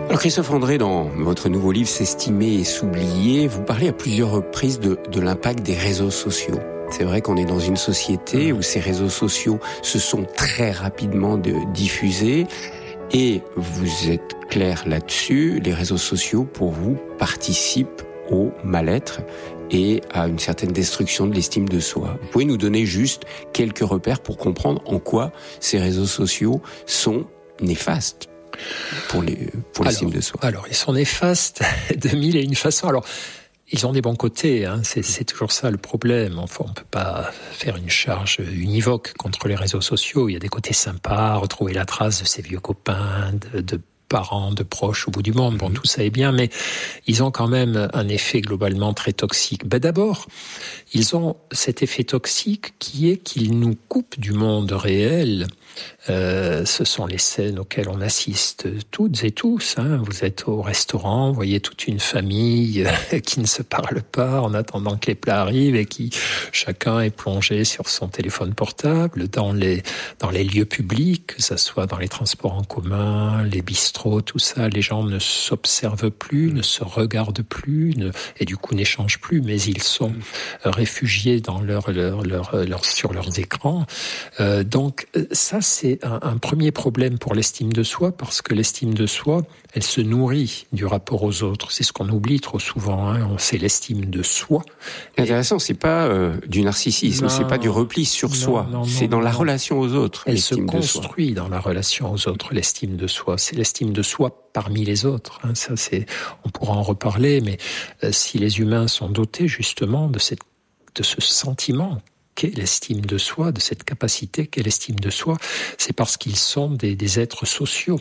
Alors Christophe André, dans votre nouveau livre « S'estimer et s'oublier », vous parlez à plusieurs reprises de l'impact des réseaux sociaux. C'est vrai qu'on est dans une société où ces réseaux sociaux se sont très rapidement diffusés et vous êtes clair là-dessus, les réseaux sociaux pour vous participent au mal-être et à une certaine destruction de l'estime de soi. Vous pouvez nous donner juste quelques repères pour comprendre en quoi ces réseaux sociaux sont néfastes pour l'estime de soi. Alors, ils sont néfastes de mille et une façons. Alors, ils ont des bons côtés, hein. C'est toujours ça le problème. Enfin, on peut pas faire une charge univoque contre les réseaux sociaux. Il y a des côtés sympas, retrouver la trace de ses vieux copains, de parents, de proches au bout du monde. Bon, tout ça est bien, mais ils ont quand même un effet globalement très toxique. D'abord, ils ont cet effet toxique qui est qu'ils nous coupent du monde réel. Ce sont les scènes auxquelles on assiste toutes et tous. Hein. Vous êtes au restaurant, vous voyez toute une famille qui ne se parle pas en attendant que les plats arrivent et qui chacun est plongé sur son téléphone portable dans les lieux publics, que ce soit dans les transports en commun, les bistrots, tout ça. Les gens ne s'observent plus, ne se regardent plus et du coup n'échangent plus, mais ils sont réfugiés dans sur leurs écrans. Donc ça, c'est un premier problème pour l'estime de soi, parce que l'estime de soi, elle se nourrit du rapport aux autres. C'est ce qu'on oublie trop souvent, hein. C'est l'estime de soi. Intéressant, c'est pas du narcissisme, c'est pas du repli sur soi, c'est dans la relation aux autres. Elle se construit dans la relation aux autres, l'estime de soi. C'est l'estime de soi parmi les autres. Hein. Ça, on pourra en reparler, mais si les humains sont dotés justement de ce sentiment qu'est l'estime de soi, de cette capacité qu'est l'estime de soi, c'est parce qu'ils sont des êtres sociaux.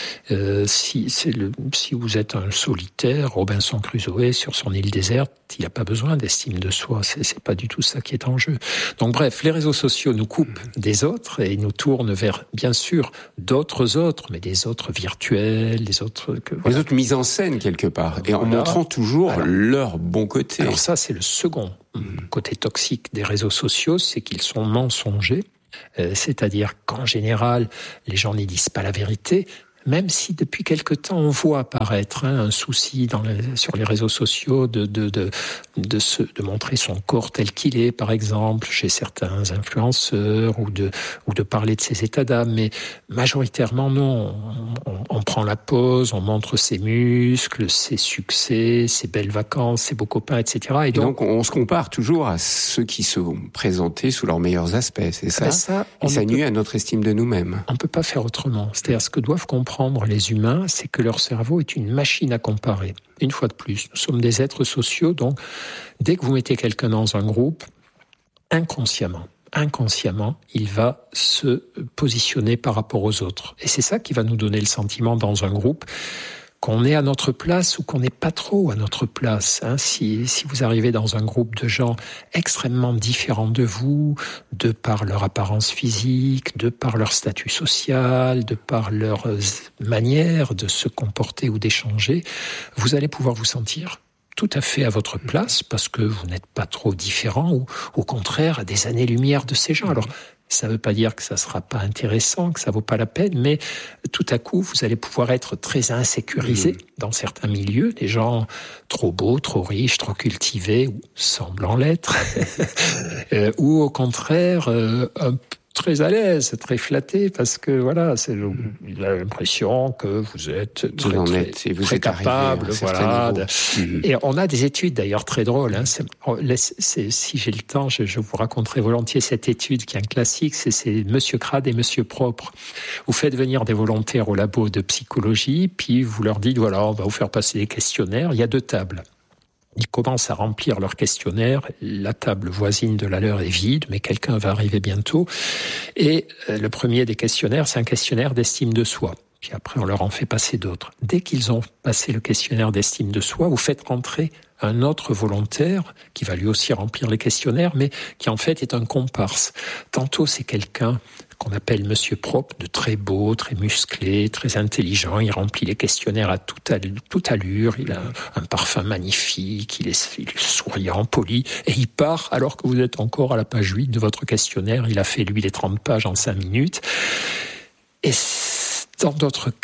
Si vous êtes un solitaire, Robinson Crusoe sur son île déserte, il n'a pas besoin d'estime de soi. C'est pas du tout ça qui est en jeu. Donc bref, les réseaux sociaux nous coupent des autres et nous tournent vers, bien sûr, d'autres autres, mais des autres virtuels, des autres les autres mises en scène quelque part, et en montrant toujours leur bon côté. Alors ça, c'est le second côté toxique des réseaux sociaux, c'est qu'ils sont mensongers. C'est-à-dire qu'en général, les gens n'y disent pas la vérité, même si depuis quelque temps on voit apparaître un souci sur les réseaux sociaux de montrer son corps tel qu'il est, par exemple, chez certains influenceurs, ou de parler de ses états d'âme, mais majoritairement non. On prend la pause, on montre ses muscles, ses succès, ses belles vacances, ses beaux copains, etc. Et donc on se compare toujours à ceux qui sont présentés sous leurs meilleurs aspects, c'est ça? Et ça nuit à notre estime de nous-mêmes. On peut pas faire autrement. C'est-à-dire, ce que doivent comprendre les humains, c'est que leur cerveau est une machine à comparer. Une fois de plus, nous sommes des êtres sociaux, donc dès que vous mettez quelqu'un dans un groupe, inconsciemment, il va se positionner par rapport aux autres. Et c'est ça qui va nous donner le sentiment dans un groupe qu'on est à notre place ou qu'on n'est pas trop à notre place. Hein. Si vous arrivez dans un groupe de gens extrêmement différents de vous, de par leur apparence physique, de par leur statut social, de par leur manière de se comporter ou d'échanger, vous allez pouvoir vous sentir tout à fait à votre place, parce que vous n'êtes pas trop différent, ou au contraire à des années-lumière de ces gens. Alors, ça ne veut pas dire que ça ne sera pas intéressant, que ça ne vaut pas la peine, mais tout à coup, vous allez pouvoir être très insécurisé dans certains milieux, des gens trop beaux, trop riches, trop cultivés, ou semblant l'être, ou au contraire, très à l'aise, très flatté, parce que voilà, il a l'impression que vous êtes très capable, voilà. Et on a des études d'ailleurs très drôles. Hein. Si j'ai le temps, je vous raconterai volontiers cette étude qui est un classique. C'est Monsieur Crade et Monsieur Propre. Vous faites venir des volontaires au labo de psychologie, puis vous leur dites voilà, on va vous faire passer des questionnaires. Il y a 2 tables. Ils commencent à remplir leur questionnaire. La table voisine de la leur est vide, mais quelqu'un va arriver bientôt. Et le premier des questionnaires, c'est un questionnaire d'estime de soi. Puis après, on leur en fait passer d'autres. Dès qu'ils ont passé le questionnaire d'estime de soi, vous faites rentrer un autre volontaire qui va lui aussi remplir les questionnaires, mais qui en fait est un comparse. Tantôt, c'est quelqu'un qu'on appelle Monsieur Propre, de très beau, très musclé, très intelligent. Il remplit les questionnaires à toute allure. Il a un parfum magnifique, il est souriant, poli. Et il part alors que vous êtes encore à la page 8 de votre questionnaire. Il a fait, lui, les 30 pages en 5 minutes. Et dans d'autres cas,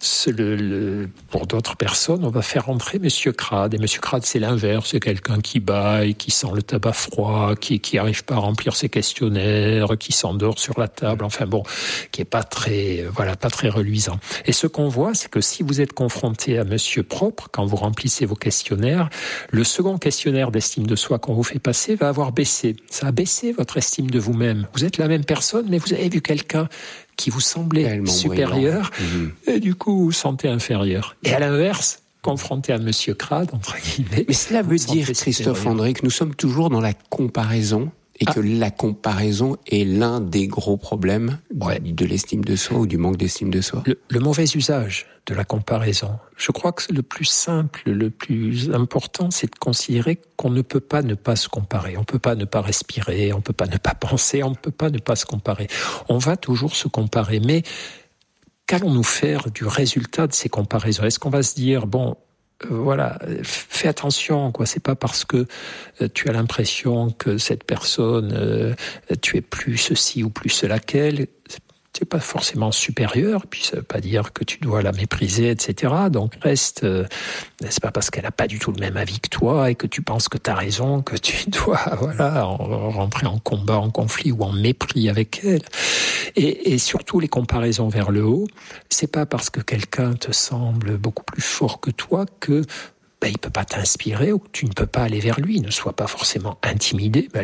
Pour d'autres personnes, on va faire entrer Monsieur Crade. Et Monsieur Crade, c'est l'inverse. C'est quelqu'un qui bâille, qui sent le tabac froid, qui arrive pas à remplir ses questionnaires, qui s'endort sur la table. Enfin bon, qui est pas très reluisant. Et ce qu'on voit, c'est que si vous êtes confronté à Monsieur Propre, quand vous remplissez vos questionnaires, le second questionnaire d'estime de soi qu'on vous fait passer va avoir baissé. Ça a baissé votre estime de vous-même. Vous êtes la même personne, mais vous avez vu quelqu'un qui vous semblait tellement supérieur, et du coup, vous vous sentez inférieur. Et à l'inverse, confronté à Monsieur Crade, entre guillemets... Mais cela veut dire, Christophe André, que nous sommes toujours dans la comparaison, et que la comparaison est l'un des gros problèmes de l'estime de soi ou du manque d'estime de soi. Le mauvais usage de la comparaison. Je crois que le plus simple, le plus important, c'est de considérer qu'on ne peut pas ne pas se comparer. On ne peut pas ne pas respirer, on ne peut pas ne pas penser, on ne peut pas ne pas se comparer. On va toujours se comparer, mais qu'allons-nous faire du résultat de ces comparaisons ? Est-ce qu'on va se dire, voilà, fais attention, quoi. C'est pas parce que tu as l'impression que cette personne, tu es plus ceci ou plus cela qu'elle, c'est pas forcément supérieur, puis ça veut pas dire que tu dois la mépriser, etc. Donc reste, c'est pas parce qu'elle a pas du tout le même avis que toi et que tu penses que t'as raison que tu dois, rentrer en combat, en conflit ou en mépris avec elle. Et surtout les comparaisons vers le haut, c'est pas parce que quelqu'un te semble beaucoup plus fort que toi que il peut pas t'inspirer ou que tu ne peux pas aller vers lui. Ne sois pas forcément intimidé,